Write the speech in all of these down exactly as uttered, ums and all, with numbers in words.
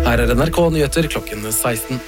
Her er N R K Nyheter klokken seksten.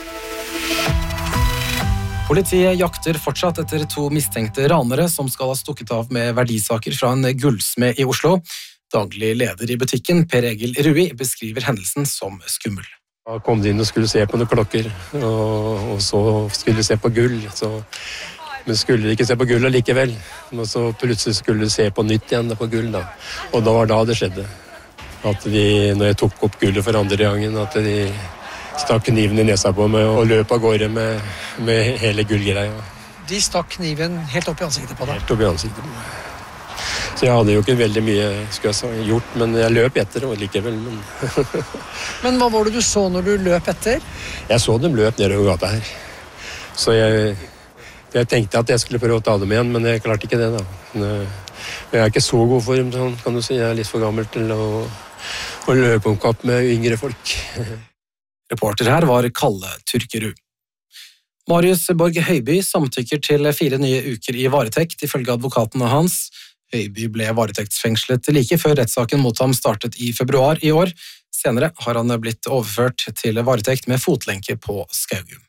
Politiet jakter fortsatt etter to mistenkte ranere som skal ha stukket av med verdisaker fra en gullsmed i Oslo. Daglig leder i butikken, Per Egil Rui, beskriver hendelsen som skummel. Jeg kom inn og skulle se på noen klokker, og, og så skulle se på gull. Så, men skulle ikke se på gull likevel. Og så plutselig skulle de se på nytt igjen på gull. Da. Og da var da det skjedde. At de, når jeg tok opp gullet for andre gangen, at de stakk kniven i nesa på meg og løp av gårde med, med hele gullgreia. De stakk kniven helt opp i ansiktet på deg? Helt opp i ansiktet på meg. Så jeg hadde jo ikke veldig mye skulle jeg si, gjort, men jeg løp etter og likevel. Men... men hva var det du så når du løp etter? Jeg så dem løp nedover gata her. Så jeg, jeg tenkte at jeg skulle prøve å ta dem igjen, men jeg klarte ikke det da. Men jeg er ikke så god for dem, sånn, kan du si. Jeg er litt for gammel til å, å løpe om kapp med yngre folk. Reporter her var Kalle Turkerud. Marius Borg Høiby samtykker til fire nye uker i varetekt, ifølge advokatene hans. Høiby ble varetektsfengslet like før rettssaken mot ham startet i februar i år. Senere har han blitt overført til varetekt med fotlenke på Skaugum.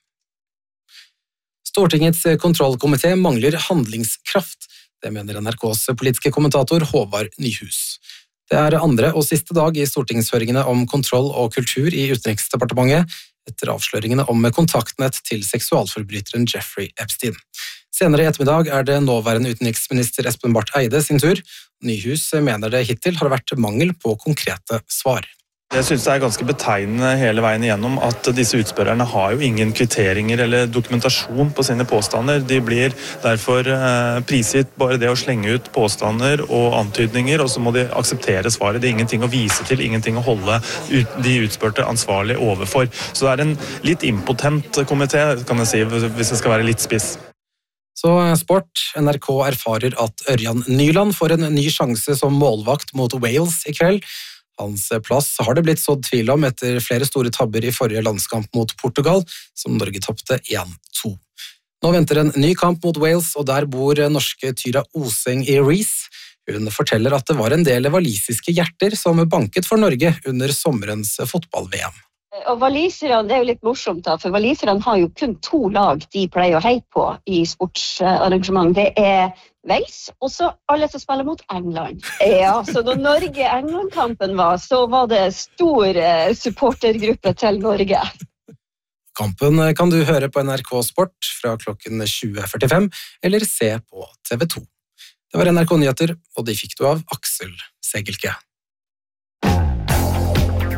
Stortingets kontrollkomité mangler handlingskraft. Det mener N R K's politiske kommentator Håvard Nyhus. Det er andre og siste dag i stortingshøringene om kontroll og kultur i Utenriksdepartementet etter avsløringene om kontaktnett til seksualforbryteren Jeffrey Epstein. Senere i ettermiddag er det nåværende utenriksminister Espen Barth Eide sin tur. Nyhus mener det hittil har vært mangel på konkrete svar. Jeg synes det er ganske betegnende hele veien igjennom at disse utspørrerne har jo ingen kvitteringer eller dokumentasjon på sine påstander. De blir derfor prisgitt bare det å slenge ut påstander og antydninger, og så må de akseptere svaret. Det er ingenting å vise til, ingenting å holde de utspørte ansvarlig overfor. Så det er en litt impotent komité, kan jeg si, hvis det skal være litt spiss. Så sport. N R K erfarer at Ørjan Nyland får en ny sjanse som målvakt mot Wales i kveld. Hans plass har det blitt sådd tvil om etter flere store tabber i forrige landskamp mot Portugal, som Norge tapte én to. Nå venter en ny kamp mot Wales, og der bor norske Tyra Oseng i Rees. Hun forteller at det var en del walisiske hjerter som banket for Norge under sommerens fotball-V M. Og waliserne, det er jo litt morsomt da, for waliserne har jo kun to lag de pleier å heie på i sportsarrangement. Det er Wales, og så alle som spiller mot England. Ja, så da Norge-England-kampen var, så var det stor supportergruppe til Norge. Kampen kan du høre på N R K Sport fra klokken tjue førtifem, eller se på T V to. Det var N R K Nyheter, og de fikk du av Aksel Segelke.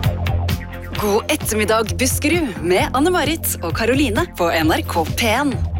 God ettermiddag, Buskerud, med Anne-Marit og Karoline på N R K P en.